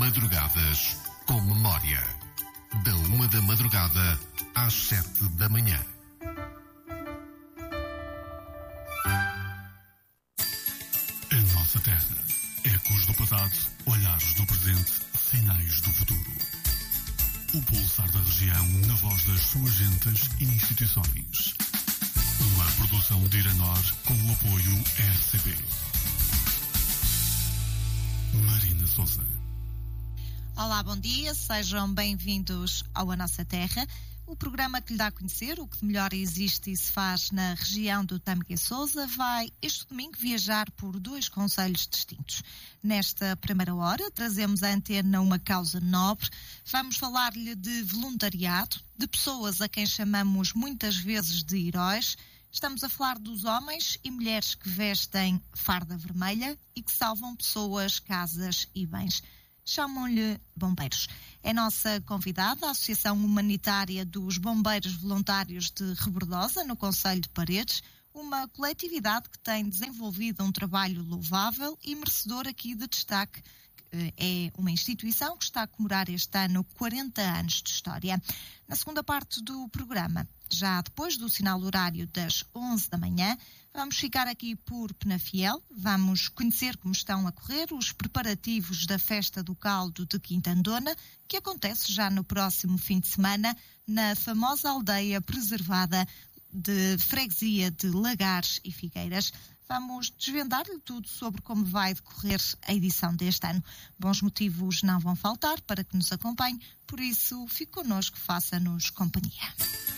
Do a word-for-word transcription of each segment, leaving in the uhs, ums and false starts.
Madrugadas com Memória. Da uma da madrugada às sete da manhã. A nossa terra. Ecos do passado, olhares do presente, sinais do futuro. O pulsar da região na voz das suas gentes e instituições. Uma produção de Iranor com o apoio R C B. Marina Sousa. Olá, bom dia, sejam bem-vindos ao A Nossa Terra, o programa que lhe dá a conhecer o que de melhor existe e se faz na região do Tâmega e Sousa. Vai este domingo viajar por dois concelhos distintos. Nesta primeira hora trazemos à antena uma causa nobre, vamos falar-lhe de voluntariado, de pessoas a quem chamamos muitas vezes de heróis. Estamos a falar dos homens e mulheres que vestem farda vermelha e que salvam pessoas, casas e bens. Chamam-lhe bombeiros. É nossa convidada a Associação Humanitária dos Bombeiros Voluntários de Rebordosa, no concelho de Paredes, uma coletividade que tem desenvolvido um trabalho louvável e merecedor aqui de destaque. É uma instituição que está a comemorar este ano quarenta anos de história. Na segunda parte do programa, já depois do sinal horário das onze da manhã, vamos ficar aqui por Penafiel, vamos conhecer como estão a correr os preparativos da Festa do Caldo de Quintandona, que acontece já no próximo fim de semana, na famosa aldeia preservada de freguesia de Lagares e Figueiras. Vamos desvendar-lhe tudo sobre como vai decorrer a edição deste ano. Bons motivos não vão faltar para que nos acompanhe, por isso fique connosco, faça-nos companhia.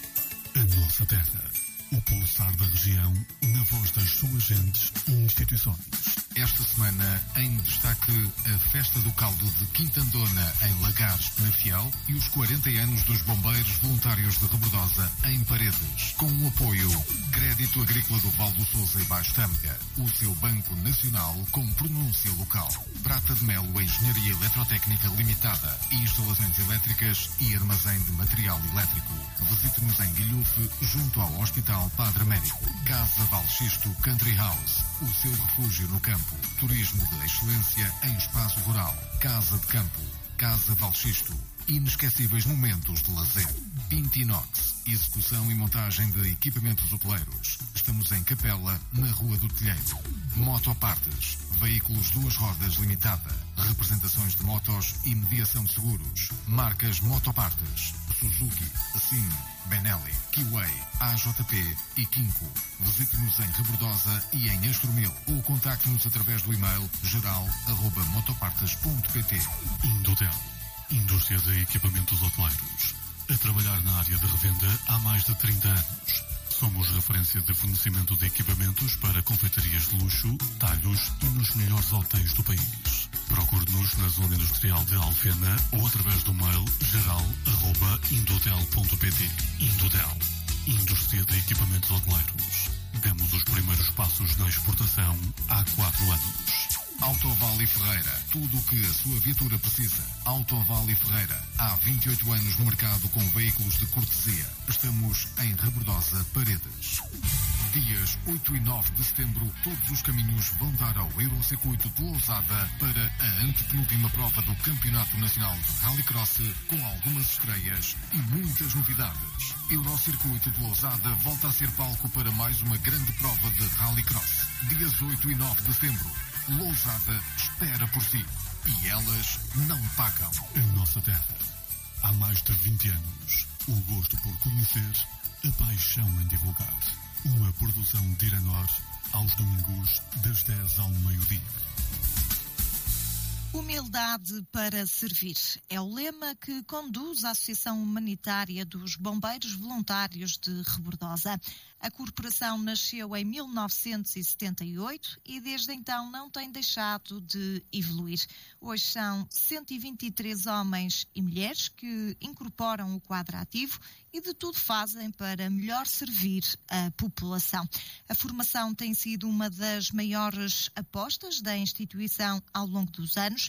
A nossa terra, o pulsar da região, na voz das suas gentes e instituições. Esta semana, em destaque, a Festa do Caldo de Quintandona em Lagares, Penafiel, e os quarenta anos dos Bombeiros Voluntários de Rebordosa em Paredes, com o apoio Crédito Agrícola do Val do Sousa e Baixo Tâmega, o seu Banco Nacional com pronúncia local, Prata de Melo Engenharia Eletrotécnica Limitada, e instalações elétricas e armazém de material elétrico. Visite-nos em Guilhofe, junto ao Hospital Padre Américo. Casa Valxisto Country House, o seu refúgio no campo. Turismo de excelência em espaço rural. Casa de campo. Casa Valxisto. Inesquecíveis momentos de lazer. Pintinox. Execução e montagem de equipamentos hoteleiros. Estamos em Capela, na Rua do Telheiro. Motopartes. Veículos duas rodas limitada. Representações de motos e mediação de seguros. Marcas Motopartes. Suzuki, Sim, Benelli, Kiway, A J P e Kinko. Visite-nos em Rebordosa e em Estoril ou contacte-nos através do e-mail geral arroba motopartes ponto pt. Indotel, indústria de equipamentos hoteleiros. A trabalhar na área de revenda há mais de trinta anos. Somos referência de fornecimento de equipamentos para confeitarias de luxo, talhos e nos melhores hotéis do país. Procure-nos na zona industrial de Alfena ou através do mail geral arroba indotel ponto pt. Indotel, indústria de equipamentos hoteleiros. Demos os primeiros passos na exportação há quatro anos. Autoval e Ferreira, tudo o que a sua viatura precisa. Autoval e Ferreira, há vinte e oito anos no mercado com veículos de cortesia. Estamos em Rebordosa, Paredes. Dias oito e nove de setembro, todos os caminhos vão dar ao Eurocircuito de Lousada para a antepenúltima prova do Campeonato Nacional de Rallycross, com algumas estreias e muitas novidades. Eurocircuito de Lousada volta a ser palco para mais uma grande prova de Rallycross. Dias oito e nove de setembro. Lousada espera por si. E elas não pagam. A nossa terra. Há mais de vinte anos. O gosto por conhecer, a paixão em divulgar. Uma produção de Iranor aos domingos das dez ao meio-dia. Humildade para servir é o lema que conduz a Associação Humanitária dos Bombeiros Voluntários de Rebordosa. A corporação nasceu em mil novecentos e setenta e oito e desde então não tem deixado de evoluir. Hoje são cento e vinte e três homens e mulheres que incorporam o quadro ativo e de tudo fazem para melhor servir a população. A formação tem sido uma das maiores apostas da instituição ao longo dos anos,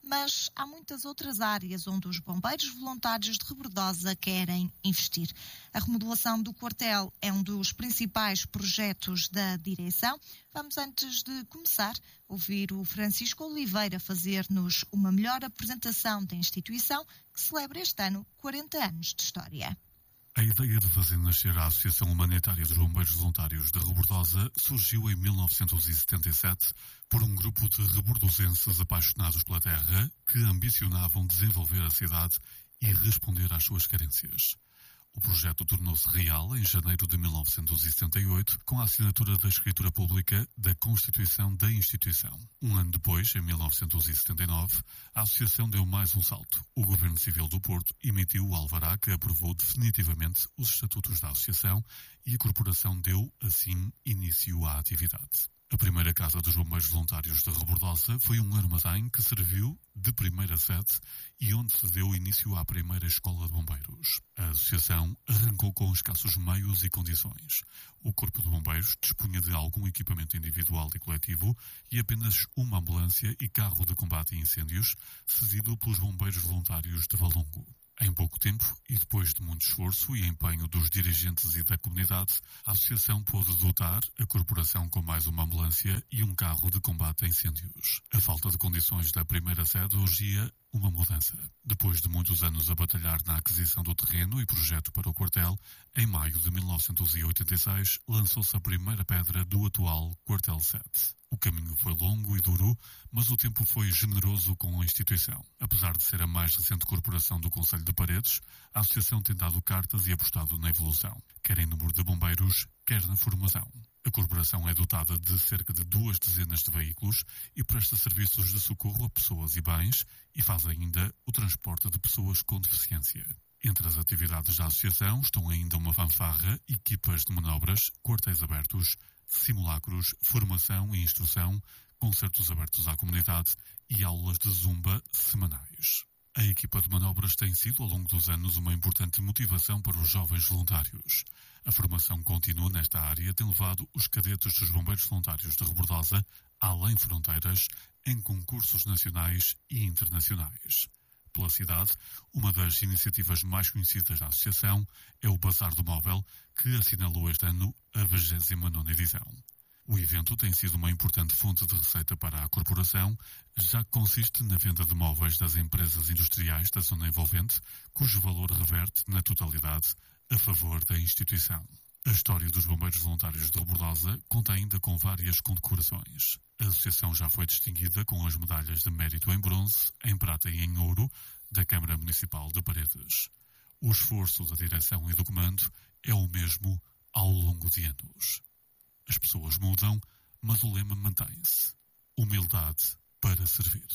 mas há muitas outras áreas onde os bombeiros voluntários de Rebordosa querem investir. A remodelação do quartel é um dos principais projetos da direção. Vamos, antes de começar, ouvir o Francisco Oliveira fazer-nos uma melhor apresentação da instituição que celebra este ano quarenta anos de história. A ideia de fazer nascer a Associação Humanitária dos Bombeiros Voluntários de Rebordosa surgiu em mil novecentos e setenta e sete por um grupo de rebordosenses apaixonados pela terra que ambicionavam desenvolver a cidade e responder às suas carências. O projeto tornou-se real em janeiro de mil novecentos e setenta e oito, com a assinatura da Escritura Pública da Constituição da instituição. Um ano depois, em mil novecentos e setenta e nove, a Associação deu mais um salto. O Governo Civil do Porto emitiu o alvará que aprovou definitivamente os estatutos da Associação e a corporação deu, assim, início à atividade. A primeira Casa dos Bombeiros Voluntários de Rebordosa foi um armazém que serviu de primeira sede e onde se deu início à primeira Escola de Bombeiros. A associação arrancou com escassos meios e condições. O Corpo de Bombeiros dispunha de algum equipamento individual e coletivo e apenas uma ambulância e carro de combate a incêndios, cedido pelos Bombeiros Voluntários de Valongo. Em pouco tempo, e depois de muito esforço e empenho dos dirigentes e da comunidade, a associação pôde dotar a corporação com mais uma ambulância e um carro de combate a incêndios. A falta de condições da primeira sede urgia uma mudança. Depois de muitos anos a batalhar na aquisição do terreno e projeto para o quartel, em maio de mil novecentos e oitenta e seis lançou-se a primeira pedra do atual quartel sete. O caminho foi longo e duro, mas o tempo foi generoso com a instituição. Apesar de ser a mais recente corporação do Concelho de Paredes, a associação tem dado cartas e apostado na evolução, quer em número de bombeiros, quer na formação. A corporação é dotada de cerca de duas dezenas de veículos e presta serviços de socorro a pessoas e bens e faz ainda o transporte de pessoas com deficiência. Entre as atividades da associação estão ainda uma fanfarra, equipas de manobras, quartéis abertos, simulacros, formação e instrução, concertos abertos à comunidade e aulas de zumba semanais. A equipa de manobras tem sido, ao longo dos anos, uma importante motivação para os jovens voluntários. A formação contínua nesta área tem levado os cadetes dos Bombeiros Voluntários de Rebordosa além fronteiras, em concursos nacionais e internacionais. Pela cidade, uma das iniciativas mais conhecidas da associação é o Bazar do Móvel, que assinalou este ano a vigésima nona edição. O evento tem sido uma importante fonte de receita para a corporação, já que consiste na venda de móveis das empresas industriais da zona envolvente, cujo valor reverte, na totalidade, a favor da instituição. A história dos Bombeiros Voluntários de Rebordosa conta ainda com várias condecorações. A associação já foi distinguida com as medalhas de mérito em bronze, em prata e em ouro da Câmara Municipal de Paredes. O esforço da direção e do comando é o mesmo ao longo de anos. As pessoas mudam, mas o lema mantém-se. Humildade para servir.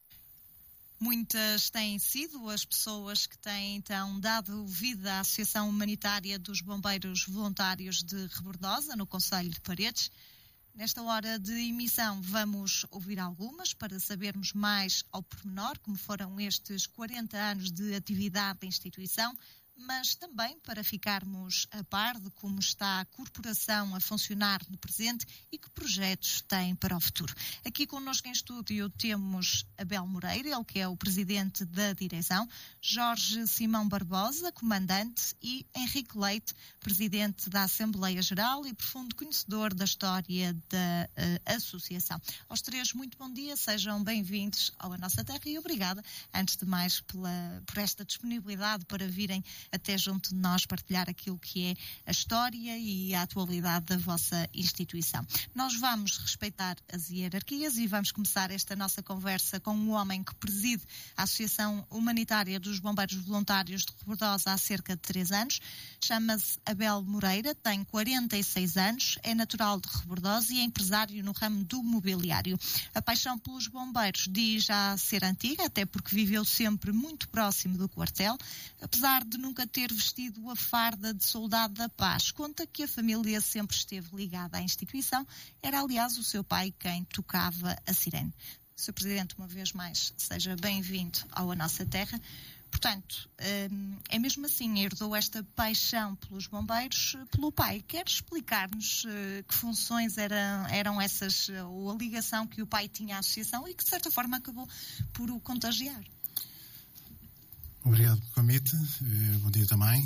Muitas têm sido as pessoas que têm, então, dado vida à Associação Humanitária dos Bombeiros Voluntários de Rebordosa, no Concelho de Paredes. Nesta hora de emissão vamos ouvir algumas para sabermos mais ao pormenor como foram estes quarenta anos de atividade da instituição, mas também para ficarmos a par de como está a corporação a funcionar no presente e que projetos tem para o futuro. Aqui connosco em estúdio temos Abel Moreira, ele que é o presidente da direção, Jorge Simão Barbosa, comandante, e Henrique Leite, presidente da Assembleia Geral e profundo conhecedor da história da uh, associação. Aos três, muito bom dia, sejam bem-vindos ao A Nossa Terra e obrigada, antes de mais, pela, por esta disponibilidade para virem até junto de nós partilhar aquilo que é a história e a atualidade da vossa instituição. Nós vamos respeitar as hierarquias e vamos começar esta nossa conversa com um homem que preside a Associação Humanitária dos Bombeiros Voluntários de Rebordosa há cerca de três anos. Chama-se Abel Moreira, tem quarenta e seis anos, é natural de Rebordosa e é empresário no ramo do mobiliário. A paixão pelos bombeiros diz já ser antiga, até porque viveu sempre muito próximo do quartel, apesar de nunca ter vestido a farda de soldado da paz. Conta que a família sempre esteve ligada à instituição. Era, aliás, o seu pai quem tocava a sirene. senhor Presidente, uma vez mais, seja bem-vindo ao A Nossa Terra. Por portanto, é mesmo assim, herdou esta paixão pelos bombeiros pelo pai. Quer explicar-nos que funções eram, eram essas, ou a ligação que o pai tinha à associação e que, de certa forma, acabou por o contagiar? Obrigado pelo convite. Bom dia também.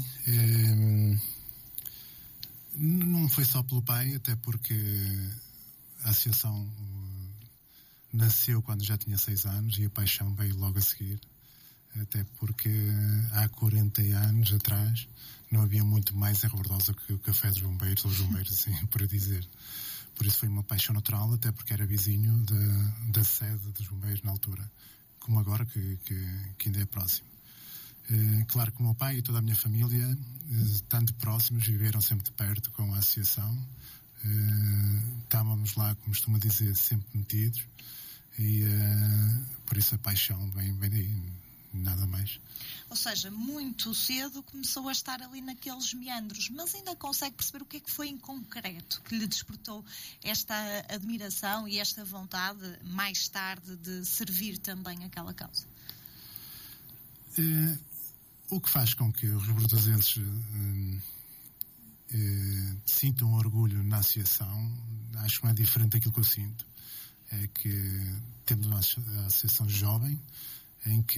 Não foi só pelo pai, até porque a associação nasceu quando já tinha seis anos e a paixão veio logo a seguir. Até porque há quarenta anos atrás não havia muito mais em Rebordosa que o Café dos Bombeiros, ou os Bombeiros, assim, por dizer. Por isso foi uma paixão natural, até porque era vizinho da, da sede dos Bombeiros na altura, como agora, que, que, que ainda é próximo. Uh, claro que o meu pai e toda a minha família, uh, tanto próximos, viveram sempre de perto com a associação. Uh, estávamos lá, como costuma dizer, sempre metidos. E uh, por isso a paixão vem, vem daí. Nada mais. Ou seja, muito cedo começou a estar ali naqueles meandros, mas ainda consegue perceber o que é que foi em concreto que lhe despertou esta admiração e esta vontade, mais tarde, de servir também aquela causa? É, o que faz com que os rebordosenses é, é, sintam orgulho na associação, acho que não é diferente daquilo que eu sinto. É que temos uma associação jovem, em que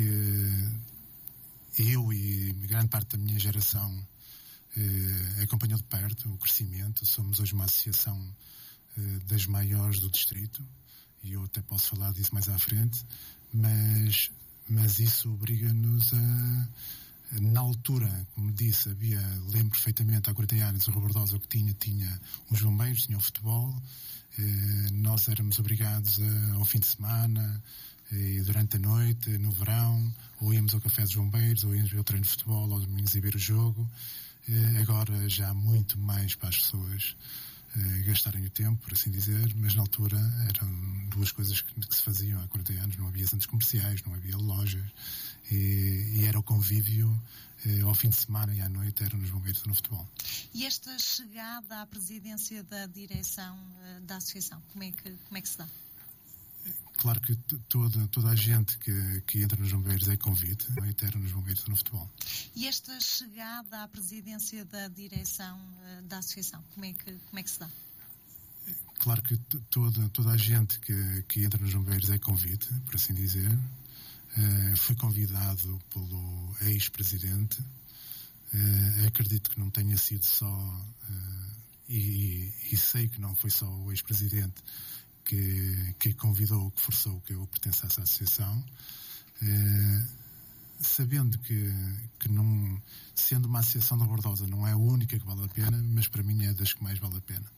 eu e grande parte da minha geração eh, acompanhou de perto o crescimento. Somos hoje uma associação eh, das maiores do distrito, e eu até posso falar disso mais à frente, mas, mas isso obriga-nos a, na altura, como disse, havia, lembro perfeitamente, há quarenta anos, o Rebordosa que tinha, tinha os bombeiros, tinha o futebol, eh, nós éramos obrigados a, ao fim de semana, e durante a noite, no verão, ou íamos ao Café dos Bombeiros, ou íamos ver o treino de futebol, aos domingos e ver o jogo. Agora já há muito mais para as pessoas gastarem o tempo, por assim dizer, mas na altura eram duas coisas que, que se faziam há quarenta anos. Não havia centros comerciais, não havia lojas, e, e era o convívio ao fim de semana e à noite eram nos bombeiros ou no futebol. E esta chegada à presidência da direção da associação, como é que, como é que se dá? Claro que toda, toda a gente que, que entra nos bombeiros é convite, não é eterno nos bombeiros ou no futebol. E esta chegada à presidência da direção uh, da associação, como é que, como é que se dá? Claro que toda, toda a gente que, que entra nos bombeiros é convite, por assim dizer. Uh, fui convidado pelo ex-presidente. Uh, acredito que não tenha sido só, uh, e, e sei que não foi só o ex-presidente que, que convidou, que forçou que eu pertencesse à associação, eh, sabendo que, que não, sendo uma associação da Rebordosa não é a única que vale a pena, mas para mim é das que mais vale a pena.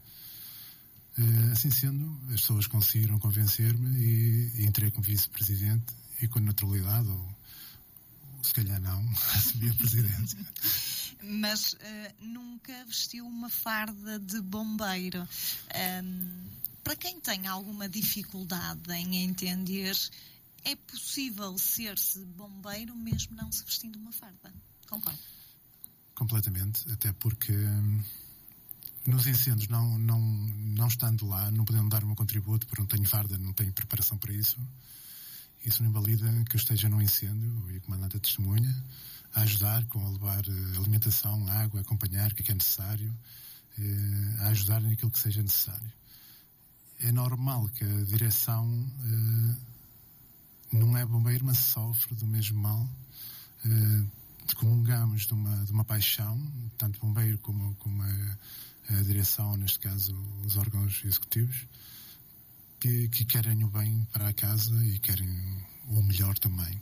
Eh, assim sendo, as pessoas conseguiram convencer-me e, e entrei como vice-presidente e com naturalidade, ou, ou se calhar não, assumi a presidência. Mas uh, nunca vestiu uma farda de bombeiro. Um, para quem tem alguma dificuldade em entender, é possível ser-se bombeiro mesmo não se vestindo uma farda? Concordo? Completamente, até porque hum, nos incêndios, não, não, não estando lá, não podendo dar o meu contributo, porque não tenho farda, não tenho preparação para isso. Isso não invalida que eu esteja num incêndio, e o comandante é testemunha, a ajudar com a levar uh, alimentação, água, a acompanhar o que é, que é necessário, uh, a ajudar naquilo que seja necessário. É normal que a direção uh, não é bombeiro, mas sofre do mesmo mal. Uh, comungamos de uma, de uma paixão, tanto bombeiro como, como a, a direção, neste caso os órgãos executivos, que, que querem o bem para a casa e querem o melhor também.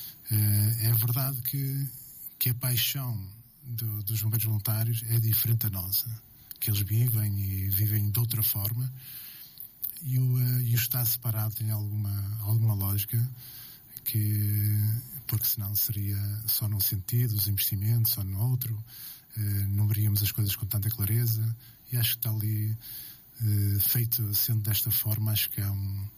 É verdade que, que a paixão do, dos bombeiros voluntários é diferente da nossa, que eles vivem e vivem de outra forma, e o, e o estar separado tem alguma, alguma lógica, que, porque senão seria só num sentido, os investimentos, só no outro, não veríamos as coisas com tanta clareza, e acho que está ali feito sendo desta forma, acho que é um,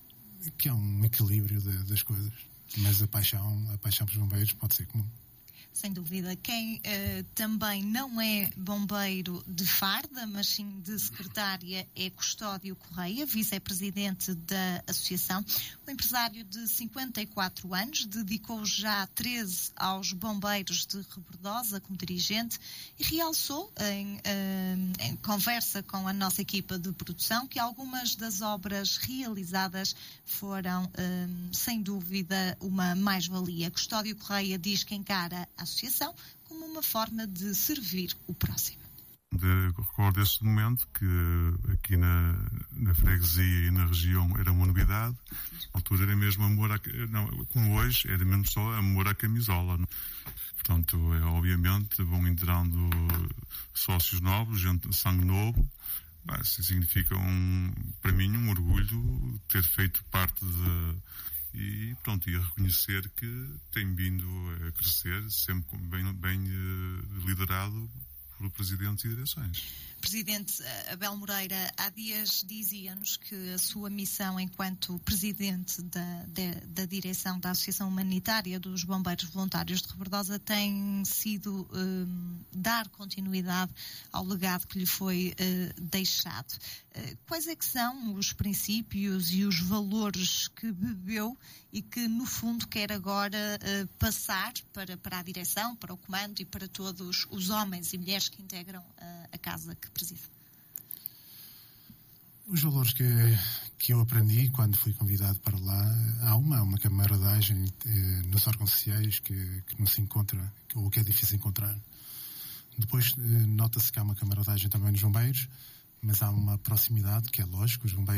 que é um equilíbrio de, das coisas. Mas a paixão, a paixão pelos bombeiros pode ser comum. Sem dúvida. Quem uh, também não é bombeiro de farda, mas sim de secretária, é Custódio Correia, vice-presidente da associação. O empresário de cinquenta e quatro anos dedicou já treze aos bombeiros de Rebordosa como dirigente e realçou em, uh, em conversa com a nossa equipa de produção que algumas das obras realizadas foram, uh, sem dúvida, uma mais-valia. Custódio Correia diz que encara a associação como uma forma de servir o próximo. De, recordo esse momento que aqui na, na freguesia e na região era uma novidade. Na altura era mesmo amor a, não, como hoje, era mesmo só amor à camisola. Portanto, é, obviamente vão entrando sócios novos, gente, sangue novo. Isso significa um, para mim um orgulho ter feito parte de e pronto, e a reconhecer que tem vindo a crescer, sempre bem, bem uh, liderado por presidentes e direções. Presidente Abel Moreira, há dias dizia-nos que a sua missão enquanto presidente da, da, da direção da Associação Humanitária dos Bombeiros Voluntários de Rebordosa tem sido um, dar continuidade ao legado que lhe foi uh, deixado. Uh, quais é que são os princípios e os valores que bebeu e que, no fundo, quer agora uh, passar para, para a direção, para o comando e para todos os homens e mulheres que integram uh, a casa que preside? Os valores que, que eu aprendi quando fui convidado para lá, há uma, uma camaradagem eh, nos órgãos sociais que, que não se encontra, ou que é difícil encontrar. Depois eh, nota-se que há uma camaradagem também nos bombeiros, mas há uma proximidade que é lógico, os bombeiros